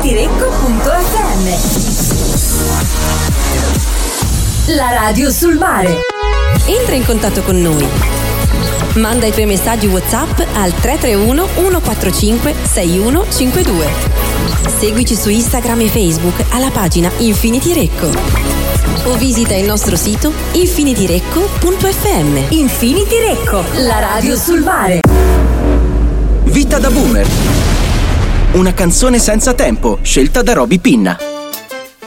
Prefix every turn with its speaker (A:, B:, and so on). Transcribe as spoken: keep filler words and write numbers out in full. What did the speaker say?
A: infinitirecco punto effe emme. La radio sul mare.
B: Entra in contatto con noi. Manda i tuoi messaggi WhatsApp al tre tre uno uno quattro cinque sei uno cinque due. Seguici su Instagram e Facebook alla pagina Infinity Recco. O visita il nostro sito infinitirecco punto effe emme.
A: Infinity Recco, la radio sul mare.
C: Vita da boomer. Una canzone senza tempo, scelta da Roby Pinna.